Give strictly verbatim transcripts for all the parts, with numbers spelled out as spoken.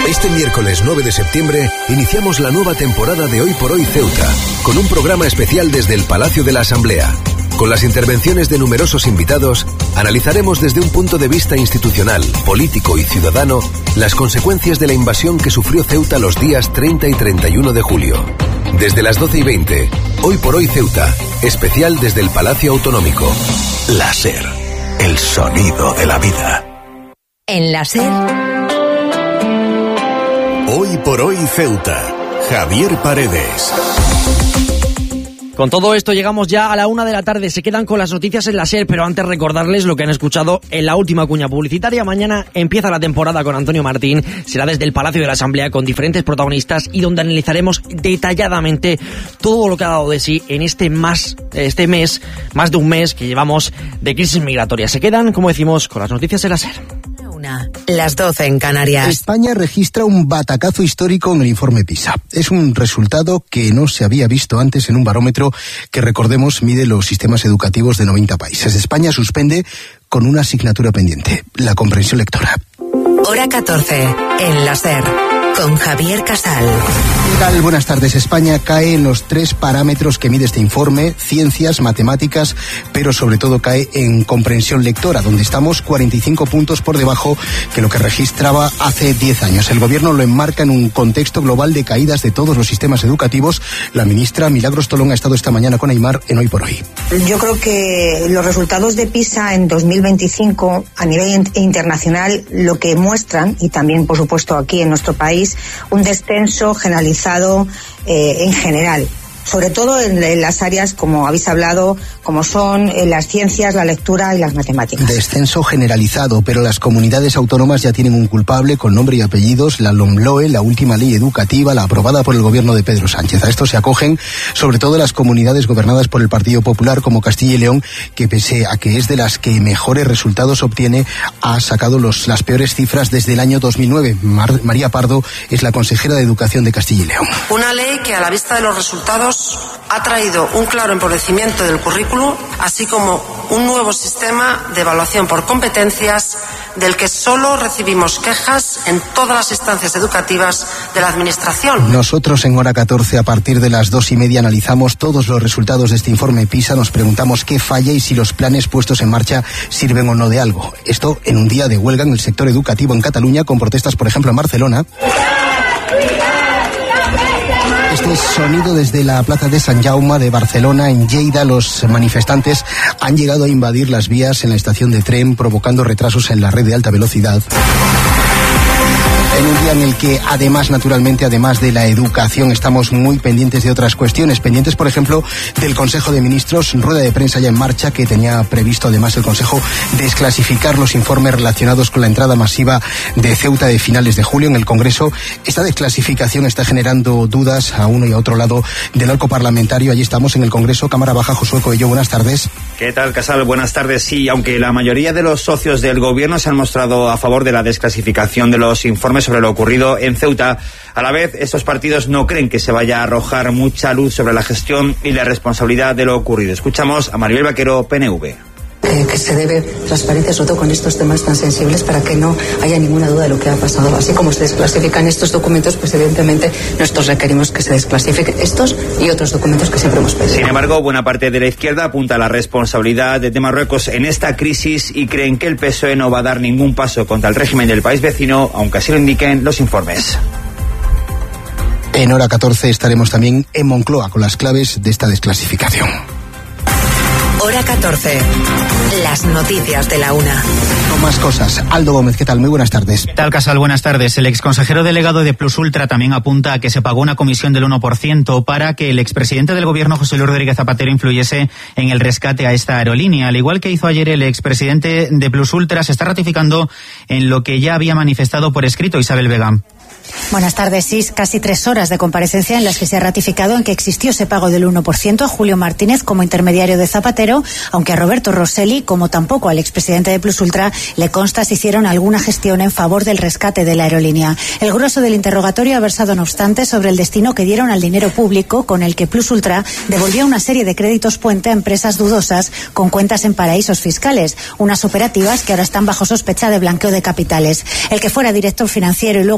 Este miércoles nueve de septiembre iniciamos la nueva temporada de Hoy por Hoy Ceuta, con un programa especial desde el Palacio de la Asamblea. Con las intervenciones de numerosos invitados, analizaremos desde un punto de vista institucional, político y ciudadano las consecuencias de la invasión que sufrió Ceuta los días treinta y treinta y uno de julio. Desde las doce y veinte, Hoy por Hoy Ceuta, especial desde el Palacio Autonómico. La SER, el sonido de la vida. En la SER... Hoy por Hoy Ceuta, Javier Paredes. Con todo esto llegamos ya a la una de la tarde. Se quedan con las noticias en la SER, pero antes recordarles lo que han escuchado en la última cuña publicitaria. Mañana empieza la temporada con Antonio Martín. Será desde el Palacio de la Asamblea con diferentes protagonistas y donde analizaremos detalladamente todo lo que ha dado de sí en este, más, este mes, más de un mes que llevamos de crisis migratoria. Se quedan, como decimos, con las noticias en la SER. Las doce en Canarias. España registra un batacazo histórico en el informe PISA. Es un resultado que no se había visto antes en un barómetro que, recordemos, mide los sistemas educativos de noventa países. España suspende con una asignatura pendiente, la comprensión lectora. Hora catorce, en la SER, con Javier Casal. ¿Qué tal? Buenas tardes. España cae en los tres parámetros que mide este informe: ciencias, matemáticas, pero sobre todo cae en comprensión lectora, donde estamos cuarenta y cinco puntos por debajo que lo que registraba hace diez años. El gobierno lo enmarca en un contexto global de caídas de todos los sistemas educativos. La ministra Milagros Tolón ha estado esta mañana con Aimar en Hoy por Hoy. Yo creo que los resultados de PISA en dos mil veinticinco a nivel internacional lo que muestran, y también por supuesto aquí en nuestro país, un descenso generalizado eh, en general, sobre todo en, en las áreas, como habéis hablado, como son eh, las ciencias, la lectura y las matemáticas. Descenso generalizado, pero las comunidades autónomas ya tienen un culpable con nombre y apellidos: la LOMLOE, la última ley educativa, la aprobada por el gobierno de Pedro Sánchez. A esto se acogen sobre todo las comunidades gobernadas por el Partido Popular, como Castilla y León, que pese a que es de las que mejores resultados obtiene, ha sacado los, las peores cifras desde el año dos mil nueve. Mar, María Pardo es la consejera de Educación de Castilla y León. Una ley que, a la vista de los resultados, ha traído un claro empobrecimiento del currículo, así como un nuevo sistema de evaluación por competencias del que solo recibimos quejas en todas las instancias educativas de la Administración. Nosotros en Hora catorce, a partir de las dos y media, analizamos todos los resultados de este informe PISA. Nos preguntamos qué falla y si los planes puestos en marcha sirven o no de algo. Esto en un día de huelga en el sector educativo en Cataluña, con protestas, por ejemplo, en Barcelona. Este es sonido desde la plaza de Sant Jaume de Barcelona. En Lleida, los manifestantes han llegado a invadir las vías en la estación de tren, provocando retrasos en la red de alta velocidad. En un día en el que, además, naturalmente, además de la educación, estamos muy pendientes de otras cuestiones. Pendientes, por ejemplo, del Consejo de Ministros, rueda de prensa ya en marcha, que tenía previsto, además, el Consejo desclasificar los informes relacionados con la entrada masiva de Ceuta de finales de julio en el Congreso. Esta desclasificación está generando dudas a uno y a otro lado del arco parlamentario. Allí estamos en el Congreso. Cámara Baja, Josué Coello, buenas tardes. ¿Qué tal, Casal? Buenas tardes. Sí, aunque la mayoría de los socios del Gobierno se han mostrado a favor de la desclasificación de los informes sobre lo ocurrido en Ceuta, a la vez estos partidos no creen que se vaya a arrojar mucha luz sobre la gestión y la responsabilidad de lo ocurrido. Escuchamos a Maribel Vaquero, P N V. Eh, que se debe transparencia, sobre todo con estos temas tan sensibles, para que no haya ninguna duda de lo que ha pasado. Así como se desclasifican estos documentos, pues evidentemente nosotros requerimos que se desclasifiquen estos y otros documentos que siempre hemos pedido. Sin embargo, buena parte de la izquierda apunta a la responsabilidad de Marruecos en esta crisis y creen que el P S O E no va a dar ningún paso contra el régimen del país vecino, aunque así lo indiquen los informes. En Hora catorce estaremos también en Moncloa con las claves de esta desclasificación. Hora catorce. Las noticias de la una. No más cosas. Aldo Gómez, ¿qué tal? Muy buenas tardes. ¿Qué tal, Casal? Buenas tardes. El exconsejero delegado de Plus Ultra también apunta a que se pagó una comisión del uno por ciento para que el expresidente del gobierno, José Luis Rodríguez Zapatero, influyese en el rescate a esta aerolínea. Al igual que hizo ayer el expresidente de Plus Ultra, se está ratificando en lo que ya había manifestado por escrito Isabel Vega. Buenas tardes. Sí, casi tres horas de comparecencia en las que se ha ratificado en que existió ese pago del uno por ciento a Julio Martínez como intermediario de Zapatero, aunque a Roberto Rosselli, como tampoco al expresidente de Plus Ultra, le consta si hicieron alguna gestión en favor del rescate de la aerolínea. El grueso del interrogatorio ha versado, no obstante, sobre el destino que dieron al dinero público con el que Plus Ultra devolvió una serie de créditos puente a empresas dudosas con cuentas en paraísos fiscales, unas operativas que ahora están bajo sospecha de blanqueo de capitales. El que fuera director financiero y luego C E O de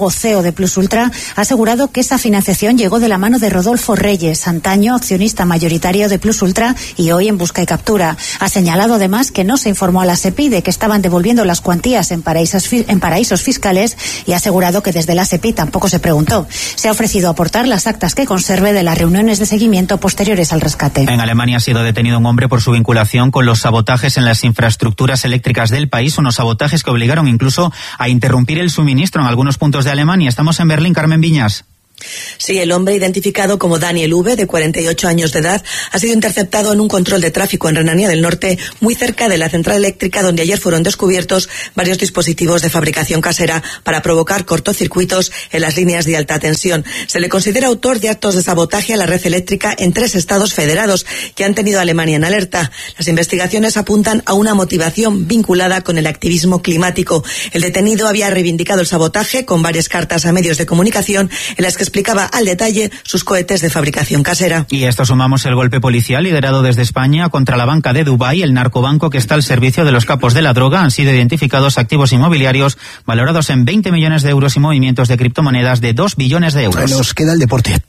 de Plus Ultra, ha asegurado que esa financiación llegó de la mano de Rodolfo Reyes, antaño accionista mayoritario de Plus Ultra y hoy en busca y captura. Ha señalado además que no se informó a la SEPI de que estaban devolviendo las cuantías en paraísos, en paraísos fiscales y ha asegurado que desde la SEPI tampoco se preguntó. Se ha ofrecido aportar las actas que conserve de las reuniones de seguimiento posteriores al rescate. En Alemania ha sido detenido un hombre por su vinculación con los sabotajes en las infraestructuras eléctricas del país, unos sabotajes que obligaron incluso a interrumpir el suministro en algunos puntos de Alemania. Estamos en Berlín, Carmen Viñas. Sí, el hombre, identificado como Daniel V, de cuarenta y ocho años de edad, ha sido interceptado en un control de tráfico en Renania del Norte, muy cerca de la central eléctrica, donde ayer fueron descubiertos varios dispositivos de fabricación casera para provocar cortocircuitos en las líneas de alta tensión. Se le considera autor de actos de sabotaje a la red eléctrica en tres estados federados que han tenido a Alemania en alerta. Las investigaciones apuntan a una motivación vinculada con el activismo climático. El detenido había reivindicado el sabotaje con varias cartas a medios de comunicación en las que explicaba al detalle sus cohetes de fabricación casera. Y a esto sumamos el golpe policial liderado desde España contra la banca de Dubái, el narcobanco que está al servicio de los capos de la droga. Han sido identificados activos inmobiliarios valorados en veinte millones de euros y movimientos de criptomonedas de dos billones de euros. Nos queda el deporte.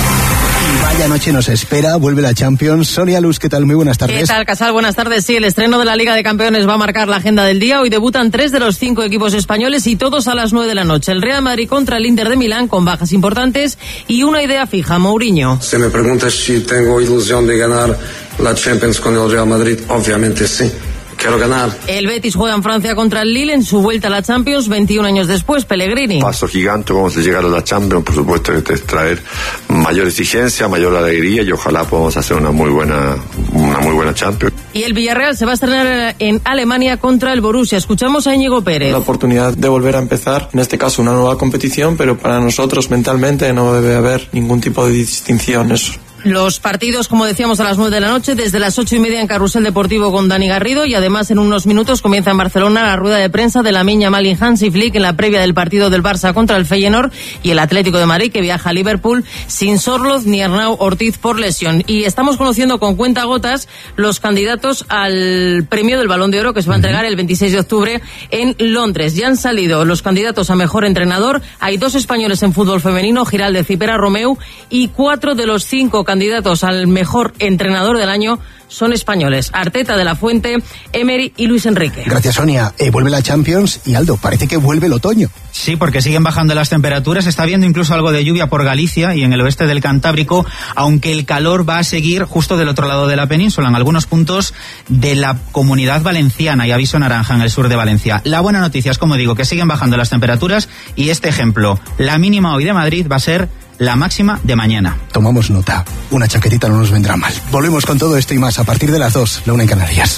Vaya noche nos espera, vuelve la Champions. Sonia Luz, ¿qué tal? Muy buenas tardes. ¿Qué tal, Casal? Buenas tardes. Sí, el estreno de la Liga de Campeones va a marcar la agenda del día. Hoy debutan tres de los cinco equipos españoles y todos a las nueve de la noche. El Real Madrid contra el Inter de Milán con bajas importantes y una idea fija, Mourinho. Si me preguntas si tengo ilusión de ganar la Champions con el Real Madrid, obviamente sí. Quiero ganar. El Betis juega en Francia contra el Lille en su vuelta a la Champions veintiún años después. Pellegrini. Paso gigante, vamos a llegar a la Champions, por supuesto que te traer mayor exigencia, mayor alegría y ojalá podamos hacer una muy buena, una muy buena Champions. Y el Villarreal se va a estrenar en Alemania contra el Borussia. Escuchamos a Íñigo Pérez. La oportunidad de volver a empezar, en este caso una nueva competición, pero para nosotros mentalmente no debe haber ningún tipo de distinción eso. Los partidos, como decíamos, a las nueve de la noche, desde las ocho y media en Carrusel Deportivo con Dani Garrido y además en unos minutos comienza en Barcelona la rueda de prensa de Lamine Yamal y Hansi Flick en la previa del partido del Barça contra el Feyenoord y el Atlético de Madrid que viaja a Liverpool sin Sorloz ni Arnau Ortiz por lesión. Y estamos conociendo con cuentagotas los candidatos al premio del Balón de Oro que se va a entregar el veintiséis de octubre en Londres. Ya han salido los candidatos a mejor entrenador. Hay dos españoles en fútbol femenino, Giraldez y Pera Romeu, y cuatro de los cinco candidatos candidatos al mejor entrenador del año son españoles. Arteta, De la Fuente, Emery y Luis Enrique. Gracias, Sonia. Eh, vuelve la Champions y Aldo, parece que vuelve el otoño. Sí, porque siguen bajando las temperaturas. Está habiendo incluso algo de lluvia por Galicia y en el oeste del Cantábrico, aunque el calor va a seguir justo del otro lado de la península, en algunos puntos de la Comunidad Valenciana y aviso naranja en el sur de Valencia. La buena noticia es, como digo, que siguen bajando las temperaturas y este ejemplo, la mínima hoy de Madrid va a ser la máxima de mañana. Tomamos nota. Una chaquetita no nos vendrá mal. Volvemos con todo esto y más a partir de las dos, la una en Canarias.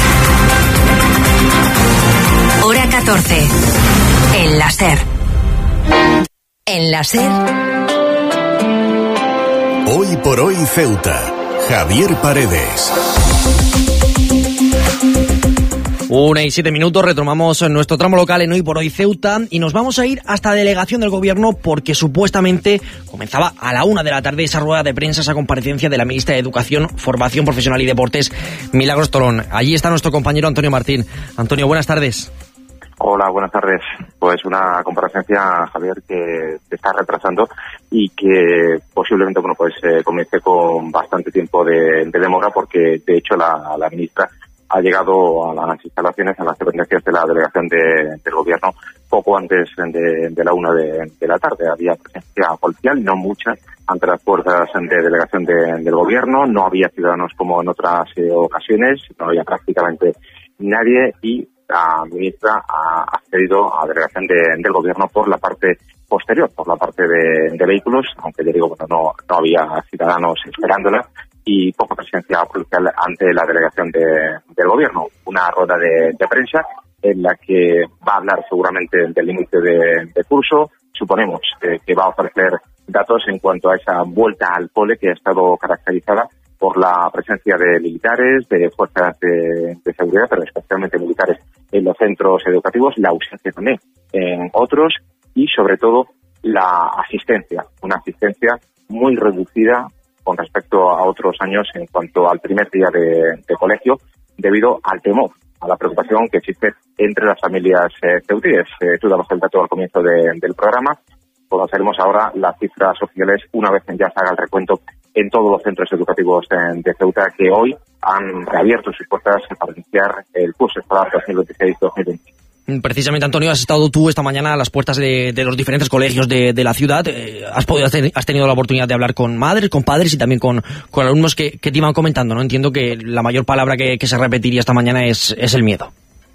Hora catorce. En la SER. En la SER. Hoy por hoy Ceuta. Javier Paredes. Una y siete minutos, retomamos nuestro tramo local en Hoy por Hoy Ceuta y nos vamos a ir hasta delegación del gobierno porque supuestamente comenzaba a la una de la tarde esa rueda de prensa, esa comparecencia de la ministra de Educación, Formación Profesional y Deportes, Milagros Tolón. Allí está nuestro compañero Antonio Martín. Antonio, buenas tardes. Hola, buenas tardes. Pues una comparecencia, Javier, que se está retrasando y que posiblemente, bueno, pues eh, comience con bastante tiempo de, de demora porque, de hecho, la, la ministra ha llegado a las instalaciones, a las dependencias de la delegación de, del gobierno poco antes de, de la una de, de la tarde. Había presencia policial, no mucha, ante las puertas de delegación de, del gobierno. No había ciudadanos como en otras eh, ocasiones, no había prácticamente nadie y la ministra ha accedido a la delegación de, del gobierno por la parte posterior, por la parte de, de vehículos, aunque ya digo, bueno, no, no había ciudadanos esperándola. Y poca presencia policial ante la delegación de, del gobierno. Una rueda de, de prensa en la que va a hablar seguramente del inicio de, de curso. Suponemos que, que va a ofrecer datos en cuanto a esa vuelta al cole que ha estado caracterizada por la presencia de militares, de fuerzas de, de seguridad, pero especialmente militares en los centros educativos, la ausencia también en otros y sobre todo la asistencia, una asistencia muy reducida con respecto a otros años en cuanto al primer día de, de colegio, debido al temor, a la preocupación que existe entre las familias eh, ceutíes. Eh, tú dabas el dato al comienzo de, del programa, conoceremos ahora las cifras oficiales una vez ya se haga el recuento en todos los centros educativos de, de Ceuta, que hoy han reabierto sus puertas para iniciar el curso escolar dos mil veintiséis dos mil veintisiete. Precisamente, Antonio, has estado tú esta mañana a las puertas de, de los diferentes colegios de, de la ciudad. Eh, has, podido, has tenido la oportunidad de hablar con madres, con padres y también con, con alumnos que, que te iban comentando, ¿no? Entiendo que la mayor palabra que, que se repetiría esta mañana es, es el miedo.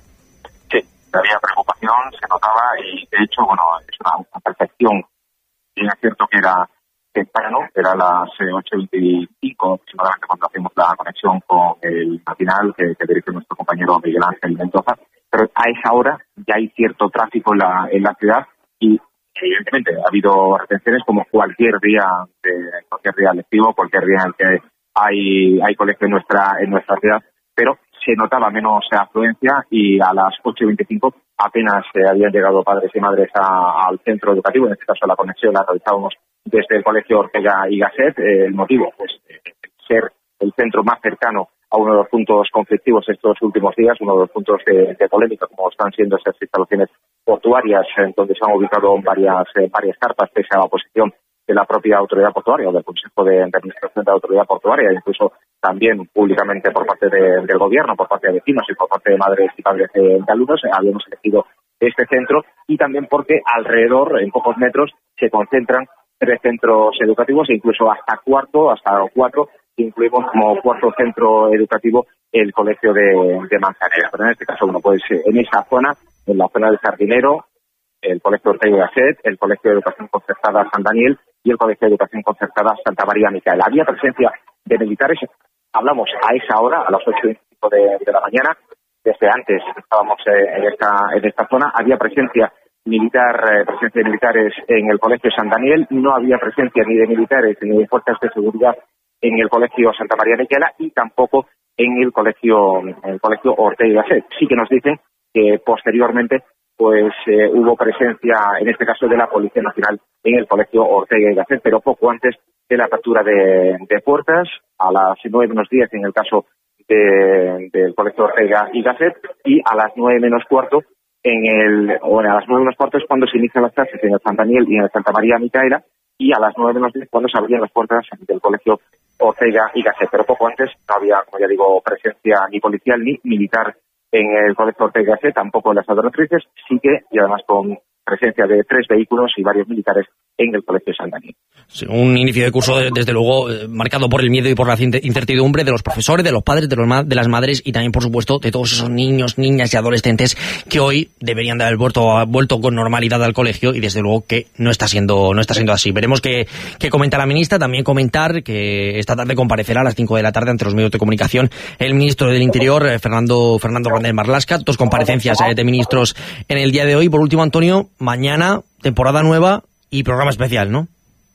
Sí, había preocupación, se notaba y, de hecho, bueno, es una, una percepción. Y es cierto que era temprano, era las ocho y veinticinco aproximadamente cuando hacemos la conexión con el matinal que, que dirige nuestro compañero Miguel Ángel Mendoza. Pero a esa hora ya hay cierto tráfico en la, en la ciudad y evidentemente ha habido retenciones como cualquier día de, cualquier día lectivo, cualquier día en el que hay, hay colegio en nuestra, en nuestra ciudad, pero se notaba menos afluencia y a las ocho y veinticinco apenas eh, habían llegado padres y madres a, al centro educativo. En este caso la conexión la realizábamos desde el Colegio Ortega y Gasset. Eh, el motivo, pues, eh, ser el centro más cercano a uno de los puntos conflictivos estos últimos días, uno de los puntos de, de polémica, como están siendo esas instalaciones portuarias, en donde se han ubicado varias eh, varias carpas, pese a la oposición de la propia autoridad portuaria o del Consejo de, de Administración de la Autoridad Portuaria, incluso también públicamente por parte de, del Gobierno, por parte de vecinos y por parte de madres y padres de, de alumnos. Habíamos elegido este centro y también porque alrededor, en pocos metros, se concentran tres centros educativos e incluso hasta cuarto, hasta cuatro, incluimos como cuarto centro educativo el colegio de, de Manzanera. Pero en este caso, bueno, pues en esa zona, en la zona del Sardinero, el colegio Ortega y Gasset, el colegio de educación concertada San Daniel y el colegio de educación concertada Santa María Micaela. Había presencia de militares, hablamos a esa hora, a las ocho y veinticinco de, de la mañana, desde antes estábamos eh, en esta en esta zona, había presencia militar, eh, presencia de militares en el colegio San Daniel, no había presencia ni de militares ni de fuerzas de seguridad en el colegio Santa María Micaela y tampoco en el colegio en el colegio Ortega y Gasset. Sí que nos dicen que posteriormente pues eh, hubo presencia, en este caso de la Policía Nacional, en el colegio Ortega y Gasset, pero poco antes de la apertura de, de puertas, a las nueve menos diez en el caso de, del colegio Ortega y Gasset, y a las nueve menos cuarto en el, o a las nueve menos cuarto es cuando se inician las clases en el San Daniel y en el Santa María Micaela, y a las nueve menos diez cuando se abrían las puertas del colegio Ortega y Gasset, pero poco antes no había, como ya digo, presencia ni policial ni militar en el colegio Ortega y Gasset, tampoco en las adolescentes, sí que, y además con presencia de tres vehículos y varios militares en el colegio San Daniel. Sí, un inicio de curso, desde luego, eh, marcado por el miedo y por la incertidumbre de los profesores, de los padres, de, los ma de las madres y también, por supuesto, de todos esos niños, niñas y adolescentes que hoy deberían de haber vuelto, vuelto con normalidad al colegio y, desde luego, que no está siendo no está siendo así. Veremos qué, qué comenta la ministra. También comentar que esta tarde comparecerá a las cinco de la tarde ante los medios de comunicación el ministro del Interior, eh, Fernando Fernando Grande Marlaska. Dos comparecencias eh, de ministros en el día de hoy. Por último, Antonio, mañana, temporada nueva y programa especial, ¿no?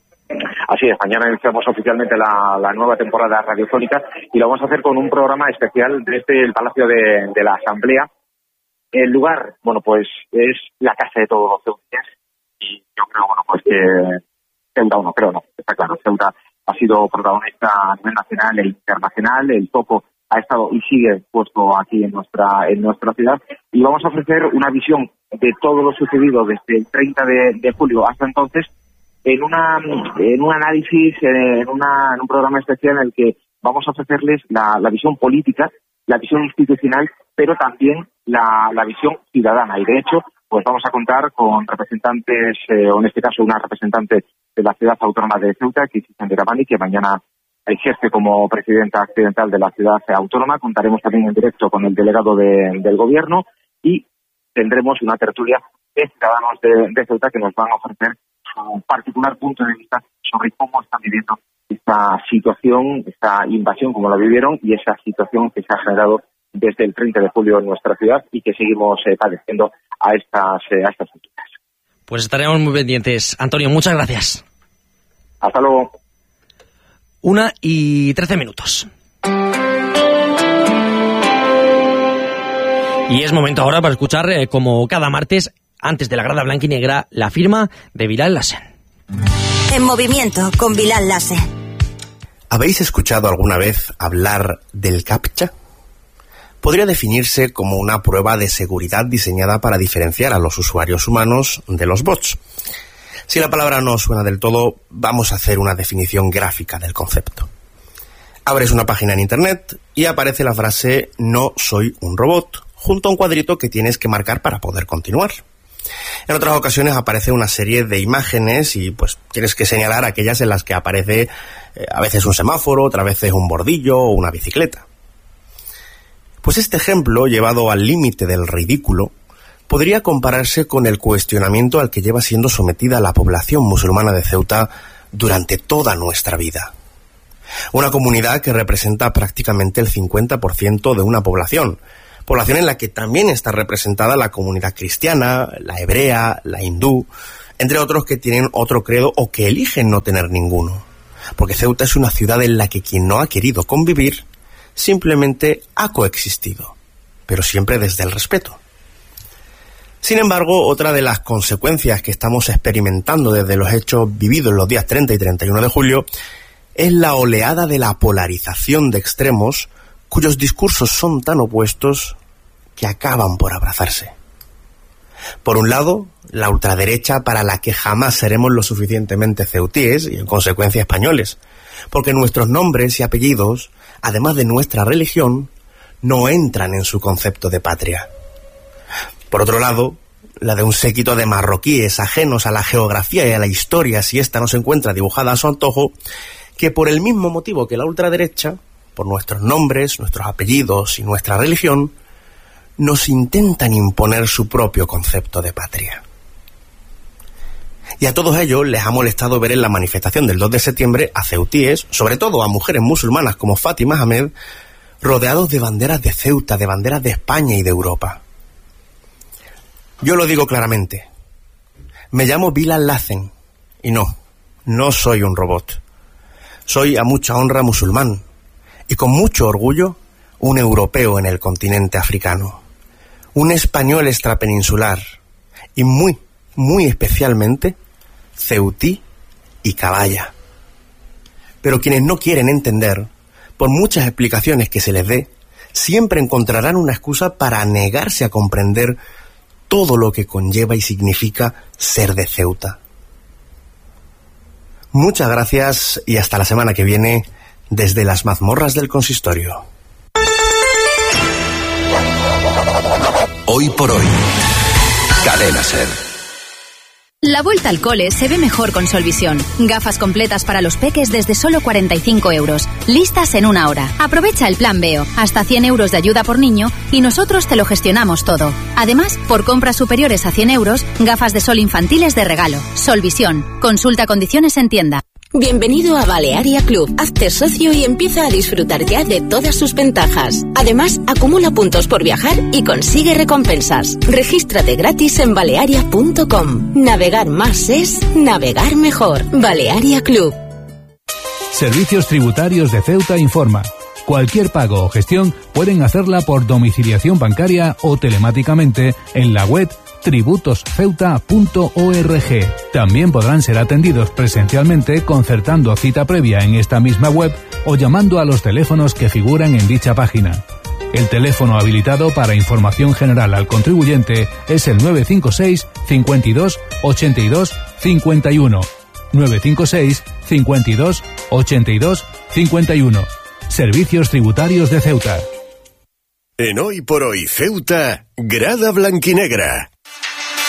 Así es, mañana iniciamos oficialmente la, la nueva temporada radiofónica y lo vamos a hacer con un programa especial desde el Palacio de, de la Asamblea. El lugar, bueno, pues es la casa de todos los ceutíes y yo creo, bueno, pues que Ceuta, no creo, no, está claro, Ceuta ha sido protagonista a nivel nacional e internacional, el foco ha estado y sigue puesto aquí en nuestra en nuestra ciudad y vamos a ofrecer una visión de todo lo sucedido desde el treinta de, de julio hasta entonces en una en un análisis, en, una, en un programa especial en el que vamos a ofrecerles la, la visión política, la visión institucional, pero también la, la visión ciudadana. Y de hecho, pues vamos a contar con representantes, eh, o en este caso una representante de la ciudad autónoma de Ceuta, que es Sandra Bani, que mañana ejerce como presidenta accidental de la ciudad autónoma. Contaremos también en directo con el delegado de, del gobierno y tendremos una tertulia de ciudadanos de, de Ceuta que nos van a ofrecer su particular punto de vista sobre cómo están viviendo esta situación, esta invasión, como la vivieron, y esa situación que se ha generado desde el treinta de julio en nuestra ciudad y que seguimos eh, padeciendo a estas, eh, a estas alturas. Pues estaremos muy pendientes. Antonio, muchas gracias. Hasta luego. Una y trece minutos. Y es momento ahora para escuchar, eh, como cada martes, antes de la grada blanca y negra, la firma de Bilal Lassen. En movimiento con Bilal Lassen. ¿Habéis escuchado alguna vez hablar del CAPTCHA? Podría definirse como una prueba de seguridad diseñada para diferenciar a los usuarios humanos de los bots. Si la palabra no suena del todo, vamos a hacer una definición gráfica del concepto. Abres una página en internet y aparece la frase "no soy un robot", junto a un cuadrito que tienes que marcar para poder continuar. En otras ocasiones aparece una serie de imágenes y pues tienes que señalar aquellas en las que aparece eh, a veces un semáforo, otras veces un bordillo o una bicicleta. Pues este ejemplo, llevado al límite del ridículo, podría compararse con el cuestionamiento al que lleva siendo sometida la población musulmana de Ceuta durante toda nuestra vida. Una comunidad que representa prácticamente el cincuenta por ciento de una población, población en la que también está representada la comunidad cristiana, la hebrea, la hindú, entre otros que tienen otro credo o que eligen no tener ninguno. Porque Ceuta es una ciudad en la que quien no ha querido convivir simplemente ha coexistido, pero siempre desde el respeto. Sin embargo, otra de las consecuencias que estamos experimentando desde los hechos vividos los días treinta y treinta y uno de julio es la oleada de la polarización de extremos cuyos discursos son tan opuestos que acaban por abrazarse. Por un lado, la ultraderecha para la que jamás seremos lo suficientemente ceutíes y en consecuencia españoles, porque nuestros nombres y apellidos, además de nuestra religión, no entran en su concepto de patria. Por otro lado, la de un séquito de marroquíes ajenos a la geografía y a la historia si ésta no se encuentra dibujada a su antojo, que por el mismo motivo que la ultraderecha, por nuestros nombres, nuestros apellidos y nuestra religión, nos intentan imponer su propio concepto de patria. Y a todos ellos les ha molestado ver en la manifestación del dos de septiembre a ceutíes, sobre todo a mujeres musulmanas como Fátima Ahmed, rodeados de banderas de Ceuta, de banderas de España y de Europa. Yo lo digo claramente. Me llamo Bilal Lassen y no, no soy un robot. Soy a mucha honra musulmán y con mucho orgullo un europeo en el continente africano, un español extrapeninsular y muy, muy especialmente ceutí y caballa. Pero quienes no quieren entender, por muchas explicaciones que se les dé, siempre encontrarán una excusa para negarse a comprender todo lo que conlleva y significa ser de Ceuta. Muchas gracias y hasta la semana que viene desde las mazmorras del consistorio. Hoy por hoy, Cadena Ser. La vuelta al cole se ve mejor con Solvisión. Gafas completas para los peques desde solo cuarenta y cinco euros. Listas en una hora. Aprovecha el plan Veo. Hasta cien euros de ayuda por niño y nosotros te lo gestionamos todo. Además, por compras superiores a cien euros, gafas de sol infantiles de regalo. Solvisión. Consulta condiciones en tienda. Bienvenido a Balearia Club. Hazte socio y empieza a disfrutar ya de todas sus ventajas. Además, acumula puntos por viajar y consigue recompensas. Regístrate gratis en balearia punto com. Navegar más es navegar mejor. Balearia Club. Servicios Tributarios de Ceuta informa. Cualquier pago o gestión pueden hacerla por domiciliación bancaria o telemáticamente en la web tributos ceuta punto org. También podrán ser atendidos presencialmente concertando cita previa en esta misma web o llamando a los teléfonos que figuran en dicha página. El teléfono habilitado para información general al contribuyente es el nueve cinco seis, cincuenta y dos, ochenta y dos, cincuenta y uno. nueve cinco seis, cincuenta y dos, ochenta y dos, cincuenta y uno. Servicios Tributarios de Ceuta. En Hoy por Hoy Ceuta, Grada Blanquinegra.